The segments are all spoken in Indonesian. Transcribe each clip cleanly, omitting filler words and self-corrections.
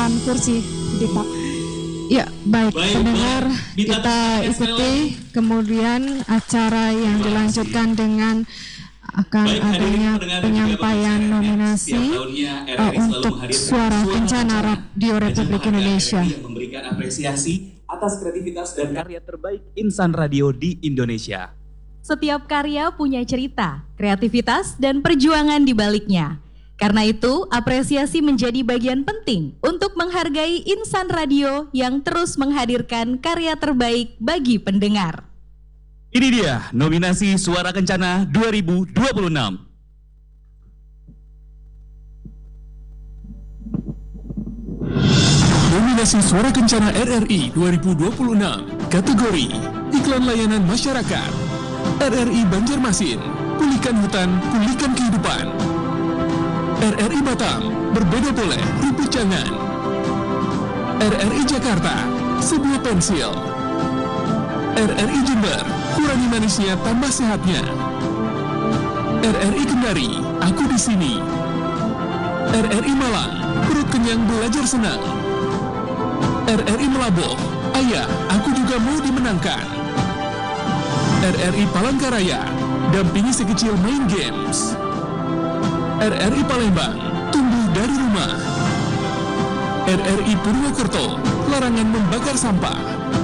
8 kursi, Dita. Ya, baik pendengar, kita ikuti kemudian acara yang dilanjutkan dengan akan adanya penyampaian nominasi untuk Suara Kencana Radio Republik Indonesia. Memberikan apresiasi atas kreativitas dan karya terbaik insan radio di Indonesia. Setiap karya punya cerita, kreativitas, dan perjuangan di baliknya. Karena itu, apresiasi menjadi bagian penting untuk menghargai insan radio yang terus menghadirkan karya terbaik bagi pendengar. Ini dia nominasi Suara Kencana 2026. Nominasi Suara Kencana RRI 2026, kategori Iklan Layanan Masyarakat. RRI Banjarmasin, Pulihkan Hutan, Pulihkan Kehidupan. RRI Batam, Berbeda Boleh, Ribut Jangan. RRI Jakarta, Sebuah Pensil. RRI Jember, Kurangi Manisnya Tambah Sehatnya. RRI Kendari, Aku di Sini. RRI Malang, Perut Kenyang Belajar Senang. RRI Melaboh, Ayah, Aku Juga Mau Dimenangkan. RRI Palangkaraya, Dampingi Si Kecil Main Games. RRI Palembang, Tumbuh Dari Rumah. RRI Purwokerto, Larangan Membakar Sampah.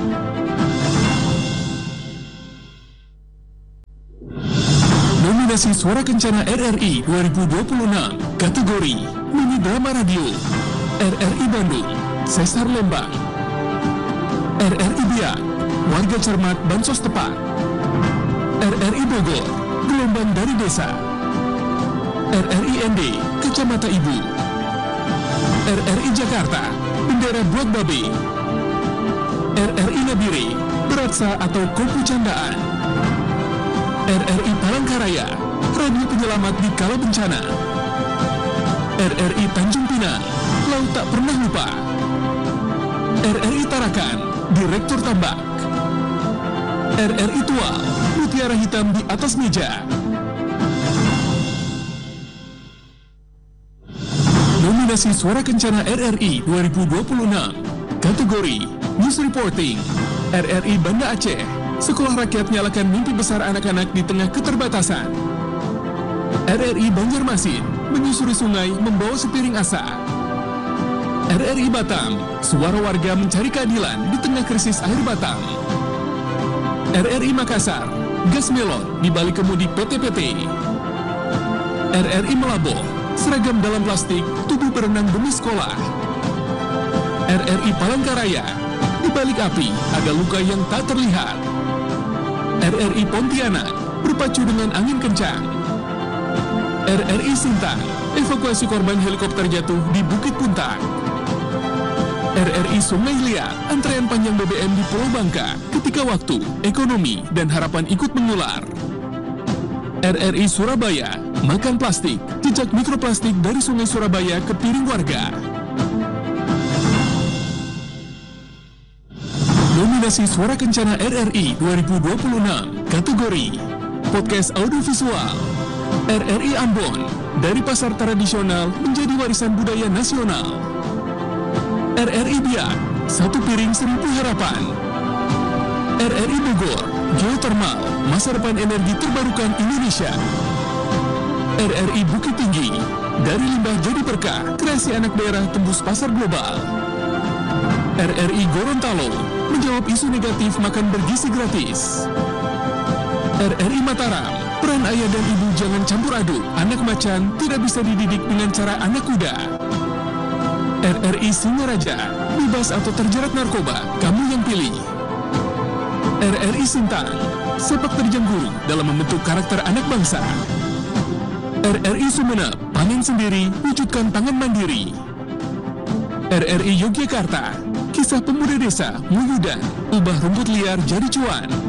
Nominasi Suara Kencana RRI 2026, kategori Mini Drama Radio. RRI Bandung, Sesar Lembang. RRI Biak, Warga Cermat Bansos Tepat. RRI Bogor, Gelombang Dari Desa. RRI ND, Kacamata Ibu. RRI Jakarta, Bendera Buat Babe. RRI Nabire, Beratsa atau Kopu Candaan. RRI Palangkaraya, Radio Penyelamat di Kala Bencana. RRI Tanjung Pinang, Laut Tak Pernah Lupa. RRI Tarakan, Direktur Tambak. RRI Tual, Mutiara Hitam di Atas Meja. Nominasi Suara Kencana RRI 2026, kategori News Reporting. RRI Banda Aceh, Sekolah Rakyat Nyalakan Mimpi Besar Anak-anak di Tengah Keterbatasan. RRI Banjarmasin, Menyusuri Sungai Membawa Sepiring Asa. RRI Batam, Suara Warga Mencari Keadilan di Tengah Krisis Air Batam. RRI Makassar, Gas Melon di Balik Kemudi PT-PT. RRI Melaboh, Seragam Dalam Plastik, Tubuh Berenang Demi Sekolah. RRI Palangkaraya, di balik api ada luka yang tak terlihat. RRI Pontianak, berpacu dengan angin kencang. RRI Sintang, evakuasi korban helikopter jatuh di Bukit Puntang. RRI Sungai Liat, antrean panjang BBM di Pulau Bangka ketika waktu, ekonomi, dan harapan ikut mengular. RRI Surabaya, makan plastik, jejak mikroplastik dari Sungai Surabaya ke piring warga. Nominasi Suara Kencana RRI 2026, kategori Podcast Audiovisual. RRI Ambon, dari pasar tradisional menjadi warisan budaya nasional. RRI Biak, Satu Piring Seribu Harapan. RRI Bogor, Geothermal, Masa Depan Energi Terbarukan Indonesia. RRI Bukit Tinggi, dari limbah jadi berkah, kreasi anak daerah tembus pasar global. RRI Gorontalo, menjawab isu negatif makan bergizi gratis. RRI Mataram, peran ayah dan ibu jangan campur aduk, anak macan tidak bisa dididik dengan cara anak kuda. RRI Singaraja, bebas atau terjerat narkoba, kamu yang pilih. RRI Sintang, sepak terjang guru dalam membentuk karakter anak bangsa. RRI Sumeneb, panen sendiri, wujudkan pangan mandiri. RRI Yogyakarta, kisah pemuda desa, Muyudan, ubah rumput liar jadi cuan.